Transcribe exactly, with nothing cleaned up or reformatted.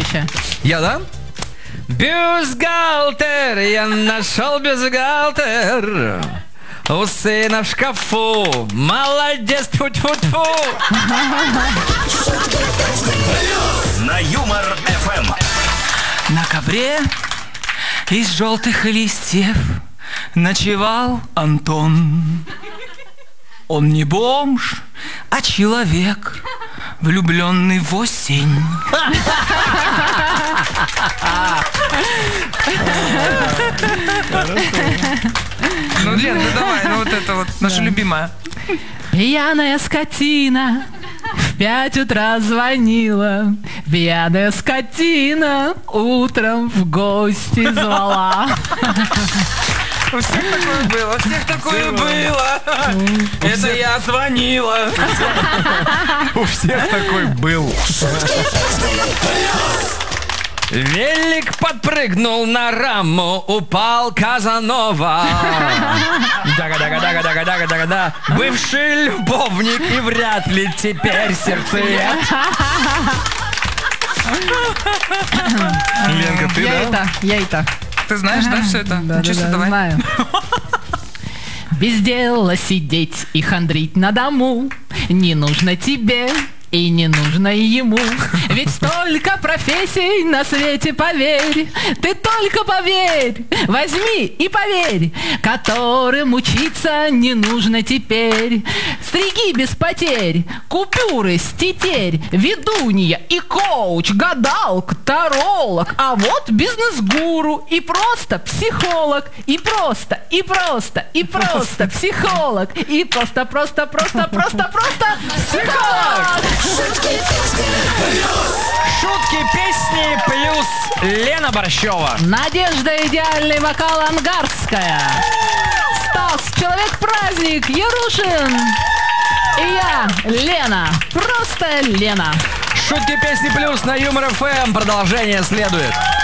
потрясающе. Я, да? Бюстгальтер, я нашел бюстгальтер. У сына в шкафу. Молодец, тьфу-тьфу-тьфу. На Юмор эф эм. На ковре из желтых листьев ночевал Антон. Он не бомж, а человек, влюбленный в осень. Ну, Лен, ну давай, ну вот это вот наша любимая. Пьяная скотина в пять утра звонила. Пьяная скотина утром в гости звала. У всех такое было, у всех такое было. Это я звонила. У всех такой был. Велик подпрыгнул на раму, упал Казанова. Дага-дага-дага-дага-дага-дага-да. Бывший любовник и вряд ли теперь сердцеед. Ленка, ты, Я да? это, я это. Ты знаешь, да, все это? Да, Чисто да, да, давай. знаю. Без дела сидеть и хандрить на дому не нужно тебе и не нужно ему. Ведь столько профессий на свете, поверь. Ты только поверь, возьми и поверь, которым учиться не нужно теперь. Стриги без потерь, купюры с тетерь, ведунья и коуч, гадалка, таролог, а вот бизнес-гуру и просто психолог, и просто, и просто, и просто психолог, и просто, просто, просто, просто, просто психолог. Шутки, песни плюс Лена Борщева. Надежда, идеальный вокал, Ангарская. Стас, человек-праздник, Ярушин. И я, Лена, просто Лена. Шутки, песни плюс на Юмор эф эм. Продолжение следует.